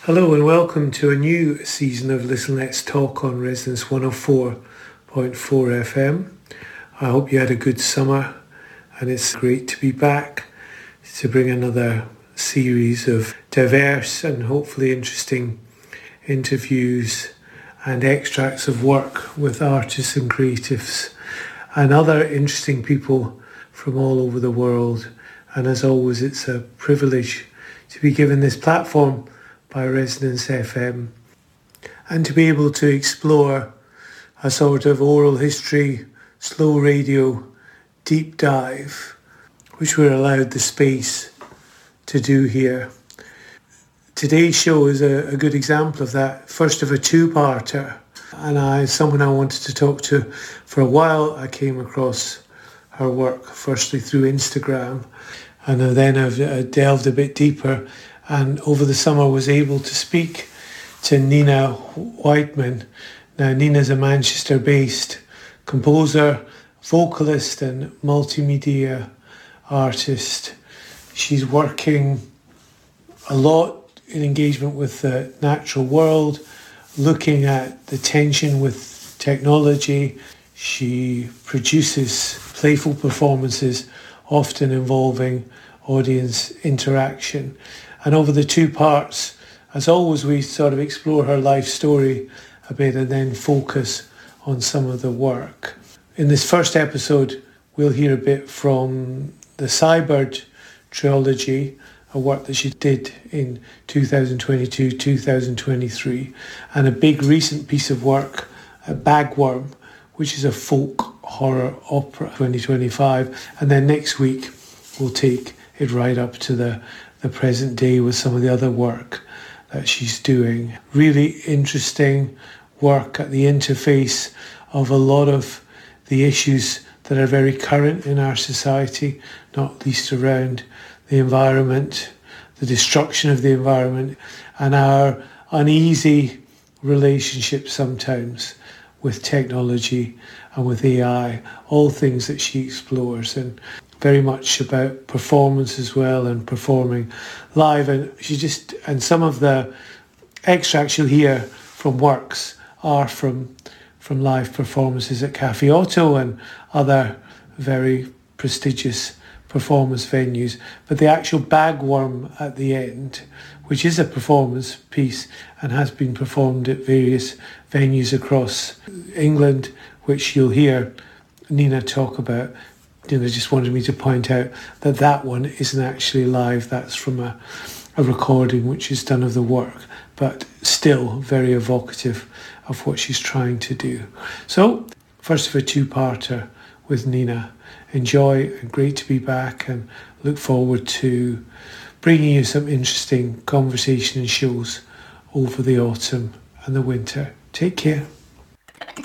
Hello and welcome to a new season of Listen Let's Talk on Resonance 104.4 FM. I hope you had a good summer and it's great to be back to bring another series of diverse and hopefully interesting interviews and extracts of work with artists and creatives and other interesting people from all over the world. And as always, it's a privilege to be given this platform by Resonance FM and to be able to explore a sort of oral history, slow radio, deep dive, which we're allowed the space to do here. Today's show is a good example of that, first of a two-parter, and someone I wanted to talk to for a while. I came across her work firstly through Instagram, and then I've delved a bit deeper, and over the summer was able to speak to Nina Whiteman. Now, Nina's a Manchester-based composer, vocalist and multimedia artist. She's working a lot in engagement with the natural world, looking at the tension with technology. She produces playful performances, often involving audience interaction. And over the two parts, as always, we sort of explore her life story a bit and then focus on some of the work. In this first episode, we'll hear a bit from the Cybird trilogy, a work that she did in 2022-2023, and a big recent piece of work, Bagworm, which is a folk horror opera 2025. And then next week, we'll take it right up to the present day with some of the other work that she's doing. Really interesting work at the interface of a lot of the issues that are very current in our society, not least around the environment, the destruction of the environment, and our uneasy relationship sometimes with technology and with AI, all things that she explores, and very much about performance as well and performing live. And some of the extracts you'll hear from works are from live performances at Cafe Otto and other very prestigious performance venues. But the actual Bagworm at the end, which is a performance piece and has been performed at various venues across England, which you'll hear Nina talk about. Nina just wanted me to point out that one isn't actually live. That's from a recording which is done of the work, but still very evocative of what she's trying to do. So, first of a two-parter with Nina. Enjoy, and great to be back, and look forward to bringing you some interesting conversation and shows over the autumn and the winter. Take care.